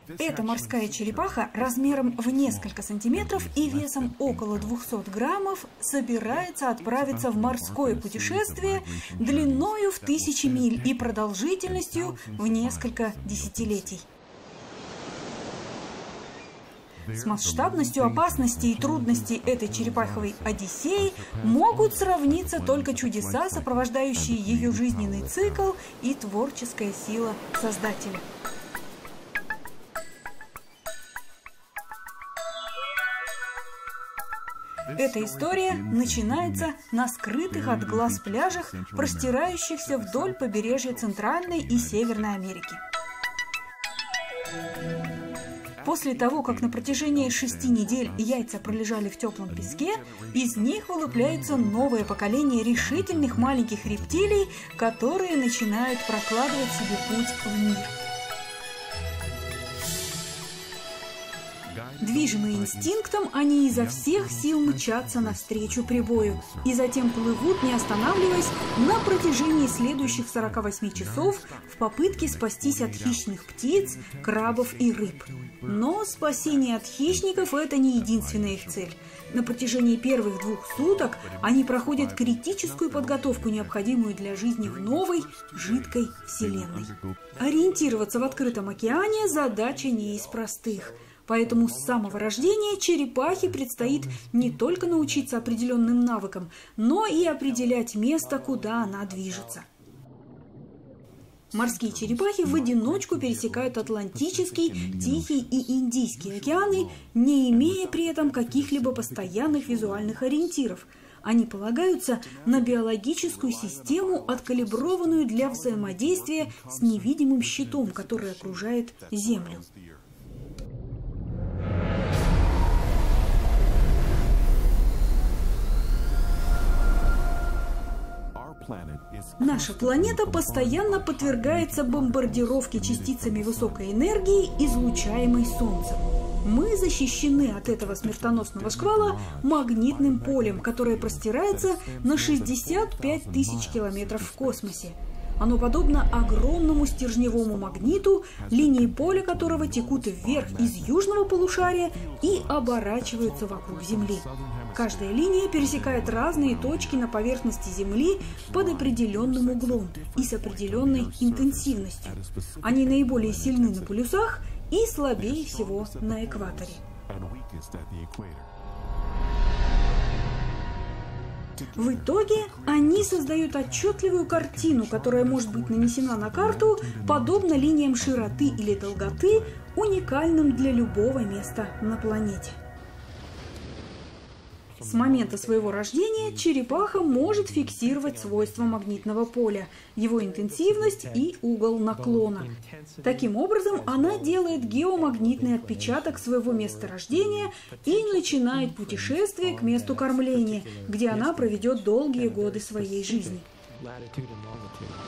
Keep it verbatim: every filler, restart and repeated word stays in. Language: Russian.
Эта морская черепаха размером в несколько сантиметров и весом около двухсот граммов собирается отправиться в морское путешествие длиною в тысячи миль и продолжительностью в несколько десятилетий. С масштабностью опасности и трудностей этой черепаховой одиссеи могут сравниться только чудеса, сопровождающие ее жизненный цикл, и творческая сила Создателя. Эта история начинается на скрытых от глаз пляжах, простирающихся вдоль побережья Центральной и Северной Америки. После того, как на протяжении шести недель яйца пролежали в теплом песке, из них вылупляется новое поколение решительных маленьких рептилий, которые начинают прокладывать себе путь в мир. Движимые инстинктом, они изо всех сил мчатся навстречу прибою и затем плывут, не останавливаясь, на протяжении следующих сорока восьми часов в попытке спастись от хищных птиц, крабов и рыб. Но спасение от хищников – это не единственная их цель. На протяжении первых двух суток они проходят критическую подготовку, необходимую для жизни в новой, жидкой вселенной. Ориентироваться в открытом океане – задача не из простых. Поэтому с самого рождения черепахе предстоит не только научиться определенным навыкам, но и определять место, куда она движется. Морские черепахи в одиночку пересекают Атлантический, Тихий и Индийский океаны, не имея при этом каких-либо постоянных визуальных ориентиров. Они полагаются на биологическую систему, откалиброванную для взаимодействия с невидимым щитом, который окружает Землю. Наша планета постоянно подвергается бомбардировке частицами высокой энергии, излучаемой Солнцем. Мы защищены от этого смертоносного шквала магнитным полем, которое простирается на шестьдесят пять тысяч километров в космосе. Оно подобно огромному стержневому магниту, линии поля которого текут вверх из южного полушария и оборачиваются вокруг Земли. Каждая линия пересекает разные точки на поверхности Земли под определенным углом и с определенной интенсивностью. Они наиболее сильны на полюсах и слабее всего на экваторе. В итоге они создают отчетливую картину, которая может быть нанесена на карту, подобно линиям широты или долготы, уникальным для любого места на планете. С момента своего рождения черепаха может фиксировать свойства магнитного поля, его интенсивность и угол наклона. Таким образом, она делает геомагнитный отпечаток своего места рождения и начинает путешествие к месту кормления, где она проведет долгие годы своей жизни.